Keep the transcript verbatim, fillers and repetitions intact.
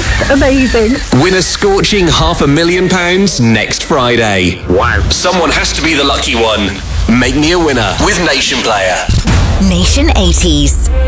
just amazing. Win a scorching half a million pounds next Friday. Wow. Someone has to be the lucky one. Make me a winner with Nation Player. Nation eighties.